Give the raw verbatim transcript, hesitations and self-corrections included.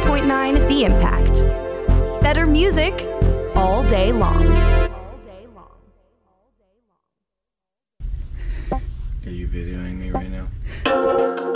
point nine The Impact. Better music all day long. Are you videoing me right now?